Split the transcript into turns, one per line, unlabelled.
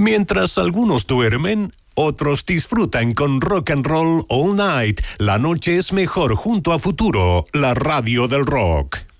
Mientras algunos duermen, otros disfrutan con Rock and Roll All Night. La noche es mejor junto a Futuro, la radio del rock.